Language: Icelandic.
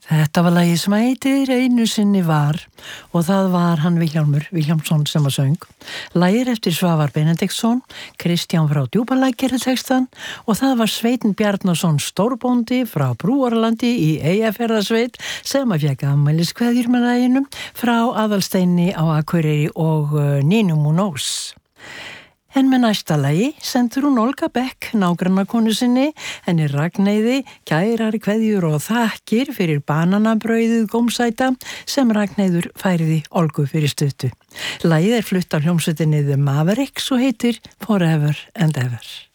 Þetta var lagið sem heitir Einu sinni var og það var hann Vilhjálmur Vilhjálmsson sem að söng. Lagið er eftir Svavar Benediktsson, Kristján frá Djúpalæk gerði textann og það var Sveinn Bjarnason stórbóndi frá Brúarlandi í Eyjafjarðarsveit sem að fékk afmæliskveðjur með laginu frá Aðalsteini á Akureyri og Nínu Múnós. En með næsta lagi sendur hún Olga Beck, nágrannakonu sinni, henni Ragnheiði, kærar kveðjur og þakkir fyrir bananabrauðið gómsæta sem Ragnheiður færiði Olgu fyrir stuttu. Lagið er flutt á hljómsveitinni The Mavericks og heitir Forever and Ever.